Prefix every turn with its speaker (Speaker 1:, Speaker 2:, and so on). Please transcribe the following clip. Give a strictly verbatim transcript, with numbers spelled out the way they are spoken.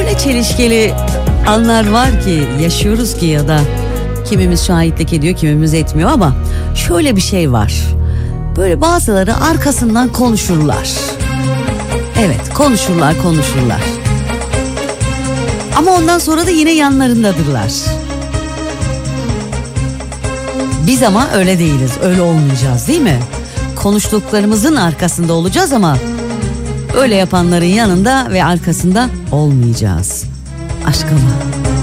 Speaker 1: öyle çelişkili anlar var ki, yaşıyoruz ki, ya da kimimiz şahitlik ediyor, kimimiz etmiyor, ama şöyle bir şey var. Böyle bazıları arkasından konuşurlar. Evet, konuşurlar konuşurlar. Ama ondan sonra da yine yanlarındadırlar. Biz ama öyle değiliz, öyle olmayacağız, değil mi? Konuştuklarımızın arkasında olacağız ama öyle yapanların yanında ve arkasında olmayacağız. Aşk ama.